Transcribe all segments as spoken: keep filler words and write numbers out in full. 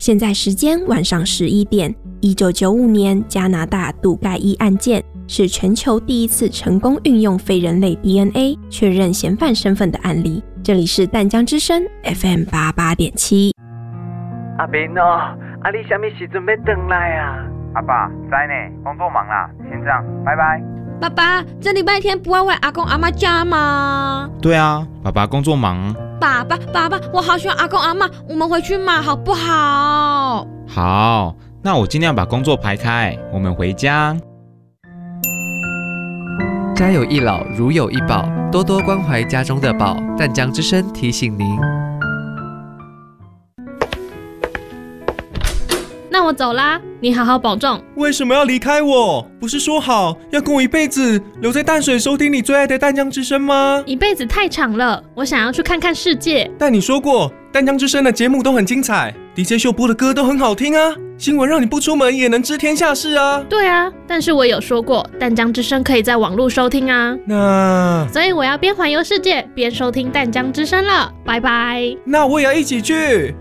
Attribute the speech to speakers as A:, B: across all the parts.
A: 现在时间晚上十一点。一九九五年加拿大杜盖伊案件是全球第一次成功运用非人类 D N A 确认嫌犯身份的案例。这里是淡江之声 F M 八八点七。
B: 阿明哦，啊你什么时阵要回来啊？
C: 阿爸，在呢，工作忙啦，先这样，拜拜。
D: 爸爸，这礼拜天不要回阿公阿嬷家吗？
E: 对啊，爸爸工作忙。
D: 爸爸，爸爸，我好喜欢阿公阿嬷，我们回去嘛，好不好？
E: 好，那我尽量把工作排开，我们回家。
F: 家有一老，如有一宝，多多关怀家中的宝。淡江之声提醒您。
D: 那我走啦，你好好保重。
G: 为什么要离开我？不是说好要跟我一辈子留在淡水收听你最爱的淡江之声吗？
D: 一辈子太长了，我想要去看看世界。
G: 但你说过淡江之声的节目都很精彩， D J 秀播的歌都很好听啊，新闻让你不出门也能知天下事啊。
D: 对啊，但是我有说过淡江之声可以在网络收听啊。
G: 那
D: 所以我要边环游世界边收听淡江之声了，拜拜。
G: 那我也要一起去。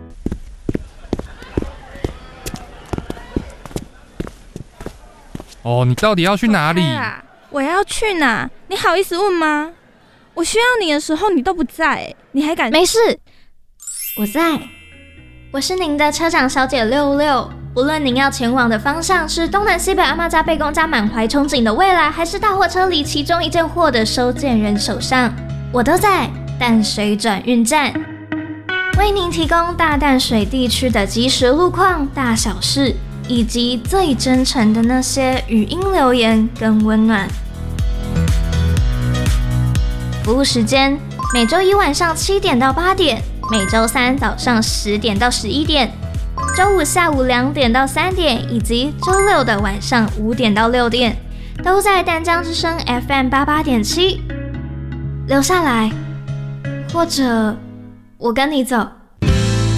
H: 哦，你到底要去哪里？
I: 我要去哪？你好意思问吗？我需要你的时候你都不在，你还敢？
J: 没事，我在。我是您的车长小姐六六。不论您要前往的方向是东南西北阿嬷家、贝公家满怀憧憬的未来，还是大货车里其中一件货的收件人手上，我都在淡水转运站，为您提供大淡水地区的即时路况、大小事，以及最真诚的那些语音留言跟温暖。服务时间：每周一晚上七点到八点，每周三早上十点到十一点，周五下午两点到三点，以及周六的晚上五点到六点，都在淡江之声 F M 八八点七。留下来，或者我跟你走。